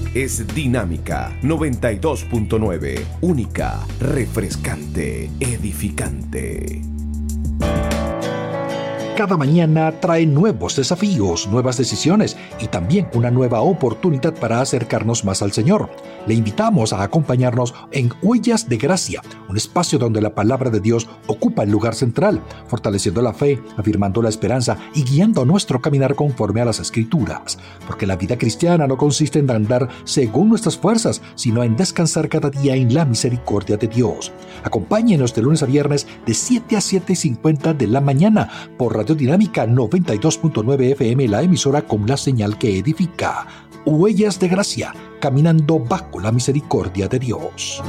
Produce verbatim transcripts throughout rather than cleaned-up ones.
es Dinámica noventa y dos punto nueve. Única, refrescante, edificante. Cada mañana trae nuevos desafíos, nuevas decisiones y también una nueva oportunidad para acercarnos más al Señor. Le invitamos a acompañarnos en Huellas de Gracia, un espacio donde la palabra de Dios ocupa el lugar central, fortaleciendo la fe, afirmando la esperanza y guiando nuestro caminar conforme a las Escrituras. Porque la vida cristiana no consiste en andar según nuestras fuerzas, sino en descansar cada día en la misericordia de Dios. Acompáñenos de lunes a viernes de siete a siete y cincuenta de la mañana por Radio Dinámica noventa y dos punto nueve F M, la emisora con la señal que edifica. Huellas de Gracia, caminando bajo la misericordia de Dios.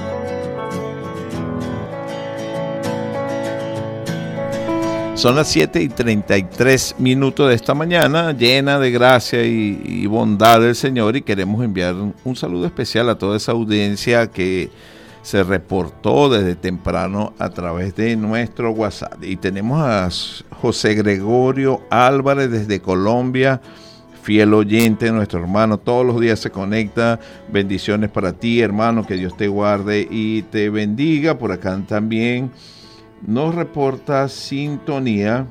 Son las siete y treinta y tres minutos de esta mañana, llena de gracia y, y bondad del Señor, y queremos enviar un, un saludo especial a toda esa audiencia que se reportó desde temprano a través de nuestro WhatsApp. Y tenemos a José Gregorio Álvarez desde Colombia, fiel oyente, nuestro hermano, todos los días se conecta. Bendiciones para ti, hermano, que Dios te guarde y te bendiga. Por acá también nos reporta sintonía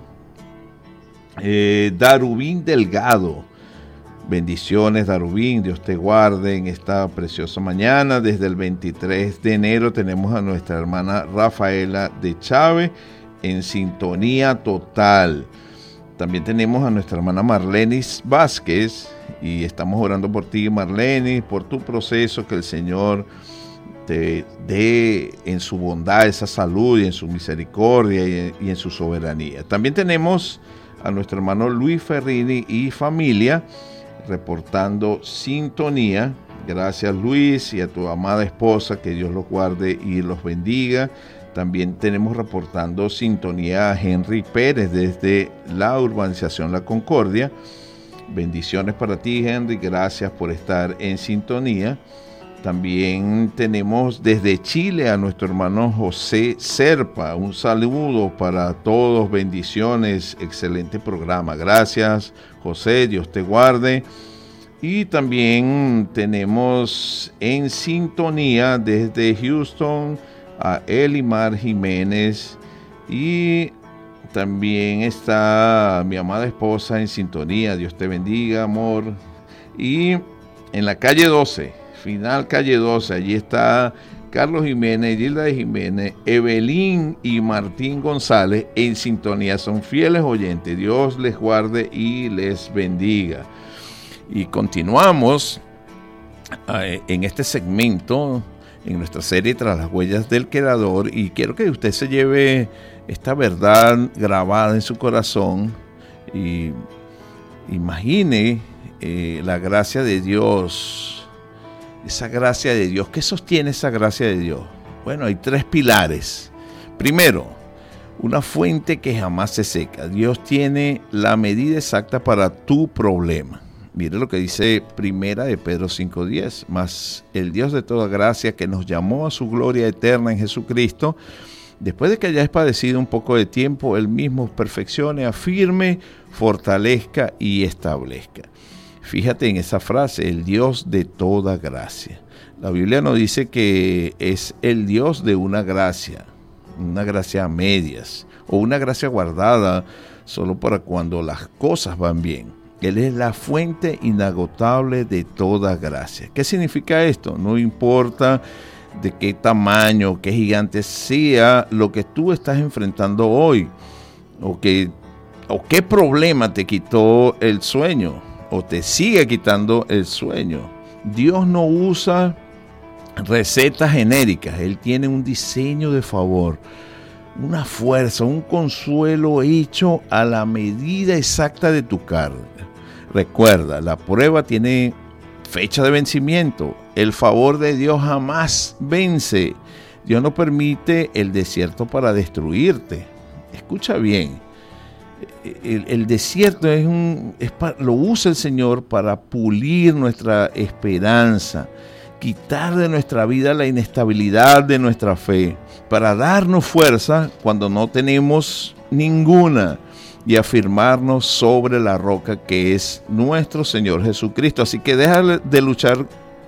eh, Darubín Delgado. Bendiciones, Darubín, Dios te guarde en esta preciosa mañana. Desde el veintitrés de enero tenemos a nuestra hermana Rafaela de Chávez en sintonía total. También tenemos a nuestra hermana Marlenis Vázquez y estamos orando por ti, Marlenis, por tu proceso, que el Señor te dé en su bondad esa salud y en su misericordia y en, y en su soberanía. También tenemos a nuestro hermano Luis Ferrini y familia reportando sintonía. Gracias, Luis, y a tu amada esposa, que Dios los guarde y los bendiga. También tenemos reportando sintonía a Henry Pérez desde la urbanización La Concordia. Bendiciones para ti, Henry, gracias por estar en sintonía. También tenemos desde Chile a nuestro hermano José Serpa. Un saludo para todos, bendiciones, excelente programa. Gracias, José, Dios te guarde. Y también tenemos en sintonía desde Houston a Elimar Jiménez, y también está mi amada esposa en sintonía. Dios te bendiga, amor. Y en la calle doce, final calle doce, allí está Carlos Jiménez, Gilda de Jiménez, Evelyn y Martín González en sintonía. Son fieles oyentes. Dios les guarde y les bendiga. Y continuamos eh, en este segmento, en nuestra serie Tras las Huellas del Creador, y quiero que usted se lleve esta verdad grabada en su corazón y imagine eh, la gracia de Dios, esa gracia de Dios. ¿Qué sostiene esa gracia de Dios? Bueno, hay tres pilares. Primero, una fuente que jamás se seca. Dios tiene la medida exacta para tu problema. Mire lo que dice Primera de Pedro cinco diez. Mas el Dios de toda gracia, que nos llamó a su gloria eterna en Jesucristo, después de que hayáis padecido un poco de tiempo, Él mismo os perfeccione, afirme, fortalezca y establezca. Fíjate en esa frase, el Dios de toda gracia. La Biblia nos dice que es el Dios de una gracia, una gracia a medias, o una gracia guardada solo para cuando las cosas van bien. Él es la fuente inagotable de toda gracia. ¿Qué significa esto? No importa de qué tamaño, qué gigante sea lo que tú estás enfrentando hoy, o, que, o qué problema te quitó el sueño, o te sigue quitando el sueño. Dios no usa recetas genéricas. Él tiene un diseño de favor, una fuerza, un consuelo hecho a la medida exacta de tu carga. Recuerda, la prueba tiene fecha de vencimiento. El favor de Dios jamás vence. Dios no permite el desierto para destruirte. Escucha bien. El, el desierto es un, es para, lo usa el Señor para pulir nuestra esperanza, quitar de nuestra vida la inestabilidad de nuestra fe, para darnos fuerza cuando no tenemos ninguna, y afirmarnos sobre la roca que es nuestro Señor Jesucristo. Así que deja de luchar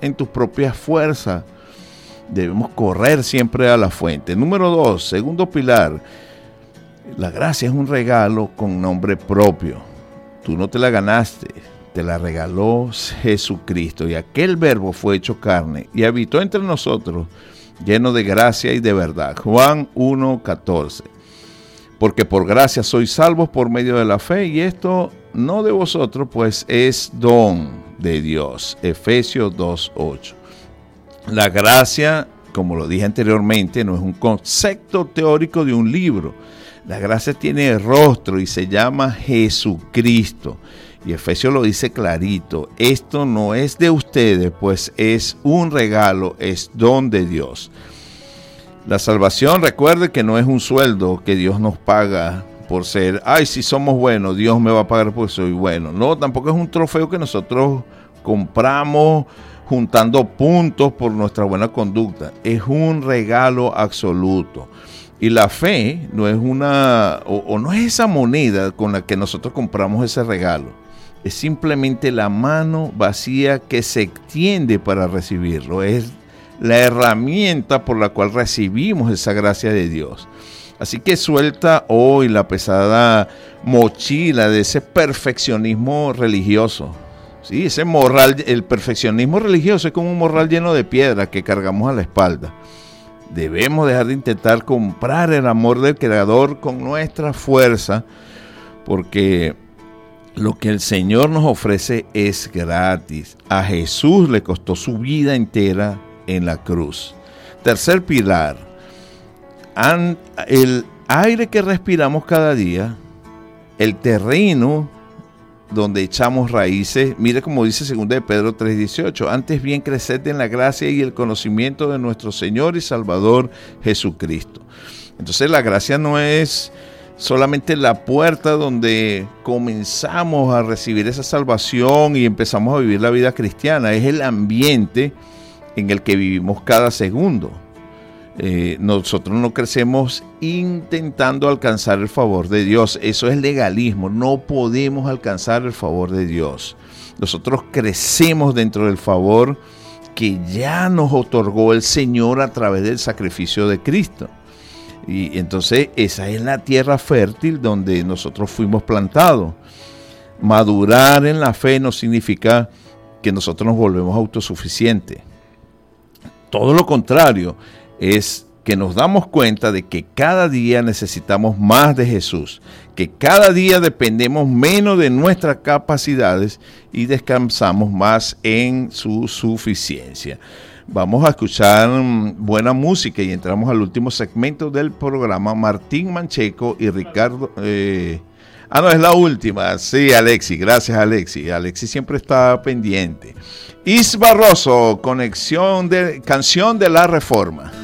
en tus propias fuerzas. Debemos correr siempre a la fuente. Número dos, segundo pilar. La gracia es un regalo con nombre propio. Tú no te la ganaste, te la regaló Jesucristo. Y aquel verbo fue hecho carne y habitó entre nosotros, lleno de gracia y de verdad. Juan uno catorce. Porque por gracia sois salvos por medio de la fe, y esto no de vosotros, pues es don de Dios. Efesios dos ocho. La gracia, como lo dije anteriormente, no es un concepto teórico de un libro. La gracia tiene rostro y se llama Jesucristo. Y Efesios lo dice clarito. Esto no es de ustedes, pues es un regalo, es don de Dios. La salvación, recuerde que no es un sueldo que Dios nos paga por ser, ay, si somos buenos, Dios me va a pagar porque soy bueno. No, tampoco es un trofeo que nosotros compramos juntando puntos por nuestra buena conducta. Es un regalo absoluto. Y la fe no es una, o, o no es esa moneda con la que nosotros compramos ese regalo. Es simplemente la mano vacía que se extiende para recibirlo. Es la herramienta por la cual recibimos esa gracia de Dios. Así que suelta hoy la pesada mochila de ese perfeccionismo religioso. Sí, ese morral, el perfeccionismo religioso es como un morral lleno de piedras que cargamos a la espalda. Debemos dejar de intentar comprar el amor del Creador con nuestra fuerza, porque lo que el Señor nos ofrece es gratis. A Jesús le costó su vida entera en la cruz. Tercer pilar, el aire que respiramos cada día, el terreno donde echamos raíces. Mire como dice segunda de Pedro tres dieciocho, antes bien creced en la gracia y el conocimiento de nuestro Señor y Salvador Jesucristo. Entonces la gracia no es solamente la puerta donde comenzamos a recibir esa salvación y empezamos a vivir la vida cristiana, es el ambiente en el que vivimos cada segundo. Eh, nosotros no crecemos intentando alcanzar el favor de Dios. Eso es legalismo. No podemos alcanzar el favor de Dios. Nosotros crecemos dentro del favor que ya nos otorgó el Señor a través del sacrificio de Cristo. Y entonces esa es la tierra fértil donde nosotros fuimos plantados. Madurar en la fe no significa que nosotros nos volvemos autosuficientes. Todo lo contrario, es que nos damos cuenta de que cada día necesitamos más de Jesús, que cada día dependemos menos de nuestras capacidades y descansamos más en su suficiencia. Vamos a escuchar buena música y entramos al último segmento del programa. Martín Mancheco y Ricardo... Eh, ah, no, es la última. Sí, Alexi. Gracias, Alexi. Alexi siempre está pendiente. Is Barroso, conexión de, canción de la Reforma.